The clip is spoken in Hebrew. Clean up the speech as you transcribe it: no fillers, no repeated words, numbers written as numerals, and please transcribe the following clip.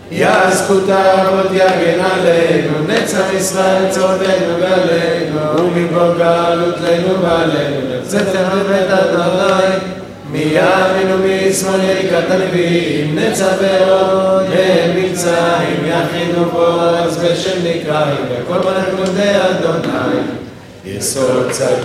יזכות אבות יגן עלינו, נצח ישראל צודנו גלינו, ומבוא גלות לנו ועלינו, נצאת בבית אדוני, מימין ומשמאל יקרת הנביאים, נצח ועוד מבצעים, יכינו בו אז בשם נקראים, וכל מלך מודה אדוני, יסוד צדיק